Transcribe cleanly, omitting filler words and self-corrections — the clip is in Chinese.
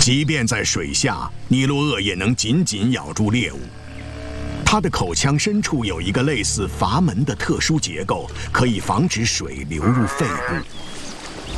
即便在水下，尼罗鳄也能紧紧咬住猎物。它的口腔深处有一个类似阀门的特殊结构，可以防止水流入肺部。